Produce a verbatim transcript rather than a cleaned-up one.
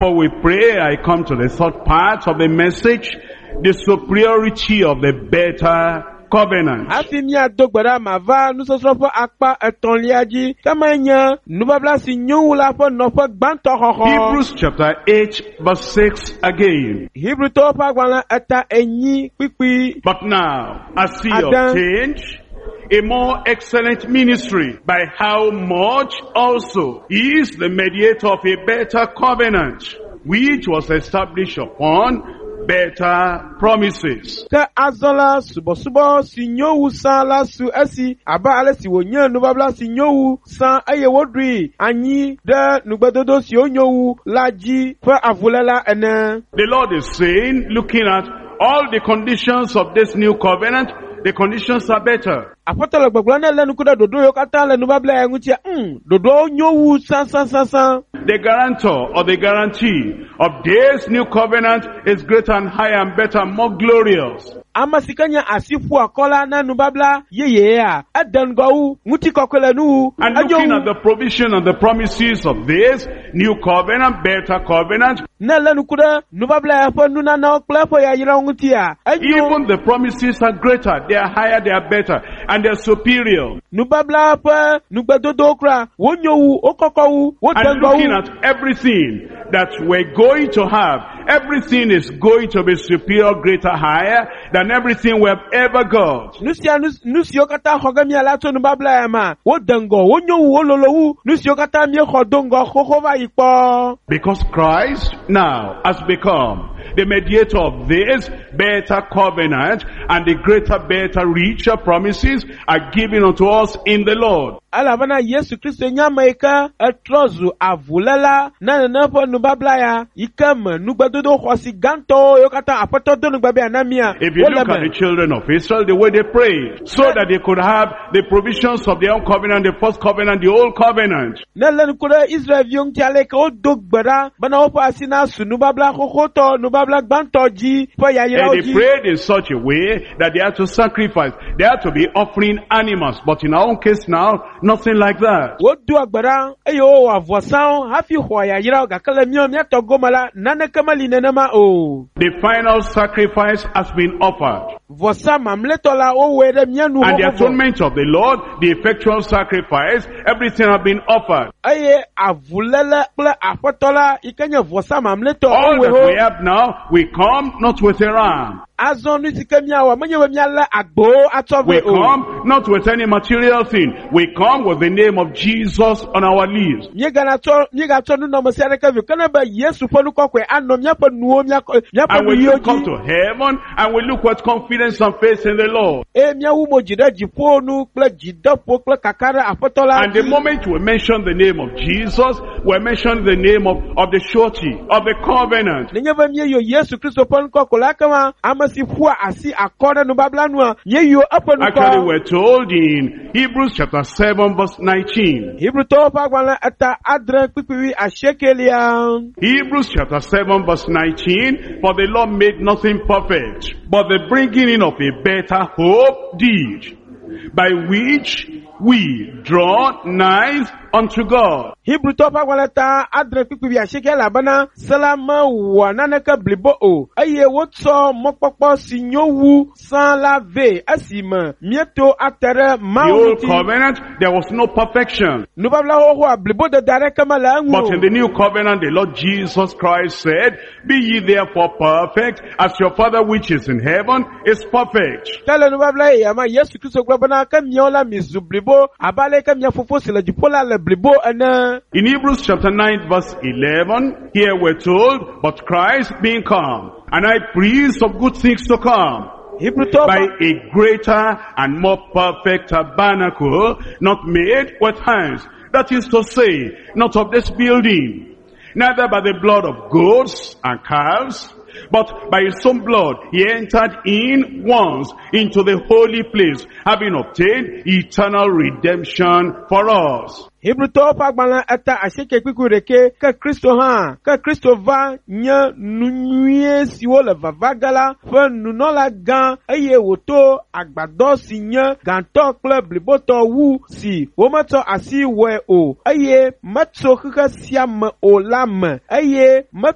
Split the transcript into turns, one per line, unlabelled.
Before we pray, I come to the third part of the message, the superiority of the better covenant.
Afi mi adogbara mava nusosofo akpa etonliaji tamanya nubabla si nyula fo nofo gbanto hoho.
Hebrews chapter eight verse six again.
Hebrew to pa gwana eta enyi pipi.
But now, as he obtained a more excellent ministry, by how much also he is the mediator of a better covenant, which was established upon better promises.
Ka azola subo subo sinyowu san la su esi aba ale si wonye nubabla sinyowu san aye wodri anyi de nugbedodo si onyowu laji fa avulela ene.
The Lord is saying, looking at all the conditions of this new covenant, the conditions are better.
Apotolo gbogbo na lenu kuda dodo yo kata lenu babla engutia mm dodo nyowu san san san san.
The guarantor or the guarantee of this new covenant is greater and higher and better and more glorious.
Amasikanya asifu akola na nubabla yeye ya adango nguti kokole nu.
And looking at the provision and the promises of this new covenant, better covenant,
na lenu kuda nubabla ya fo nuna na okplefo ya yira nguti ya.
Even the promises are greater, they are higher, they are better, and they are superior.
Nubabla fa nugbedodo kra wonyowu okokowu
and looking at everything that we're going to have, everything is going to be superior, greater, higher than everything we have ever got.
Nusia nusio kata hogami alato nubabla yama wodango wonyowu wololowu nusio kata mi hodongo hohova ipo.
Because Christ now has become the mediator of this better covenant, and the greater, better, richer promises are given unto us in the Lord.
Alabana Yesu Kristo nyama ika etrozu avulela na napo nubabla ya ikam nugbadodo hosi ganto yokata apotodo nugbabe anamia.
If you look at the children of Israel, the way they prayed, so that they could have the provisions of their own covenant, the first covenant, the old covenant.
Na lenkura Israel yung tiale ka odogbara bana opo asina su nubabla hohoto nubabla ganto ji po ya yira
oji. And they prayed in such a way that they had to sacrifice. They had to be offering animals. But in our own case now, nothing like that.
Wodu agbara ayo wa vosan hafi hoya yira gakala miyo miato gomala nana kamali nenema o.
The final sacrifice has been offered.
Vosa mamletola o were mianu.
And the atonement of the Lord, the effectual sacrifice, everything has been offered.
Aye avulela ple apotola ikanya vosa mamleto.
All that we have now, we come not with a ram. We come not with any material thing. We come with the name of Jesus on our lips. And we look up to heaven and we look with confidence and faith in the Lord. And the moment we mention the name of Jesus, we mention the name of, of the surety, of the covenant. Actually, we're told in Hebrews chapter seven verse nineteen.
Hebrews
chapter seven verse nineteen, for the Lord made nothing perfect, but the bringing in of a better hope did, by which we draw nigh unto God.
Hebrew topa walata adre pipi asheke labana salama wananaka blibo o aye wotso mokpokpo sinyowu san lave asima mieto atere mauti.
The old covenant, there was no perfection.
Nubabla ho blibo de dare kamala angu.
But in the new covenant, the Lord Jesus Christ said, be ye therefore perfect, as your Father which is in heaven is perfect.
Tell nubabla yama Yesu Kristo globana kamiola mizu blibo abale kamia fofo sila jipola le blibo ana.
In Hebrews chapter nine verse eleven, here we're told, but Christ being come, and high priest of good things to come, by a greater and more perfect tabernacle, not made with hands, that is to say, not of this building, neither by the blood of goats and calves, but by his own blood he entered in once into the holy place, having obtained eternal redemption for us.
Hebrew topa gbala ata asheke kukureke ka Kristo ha ka Kristo va nya nuye siwo le vavagala fa nunola gan eye woto agbado si nya ganto club liboto wu si wo mato asi we o eye matso kaka siam o lam eye